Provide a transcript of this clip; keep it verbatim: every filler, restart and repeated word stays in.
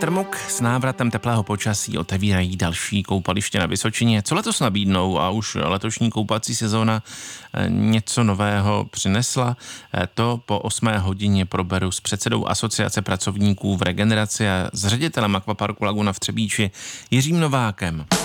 Trmuk s návratem teplého počasí otevírají další koupaliště na Vysočině. Co letos nabídnou a už letošní koupací sezóna něco nového přinesla, to po osmé hodině proberu s předsedou Asociace pracovníků v regeneraci a s ředitelem akvaparku Laguna v Třebíči Jiřím Novákem.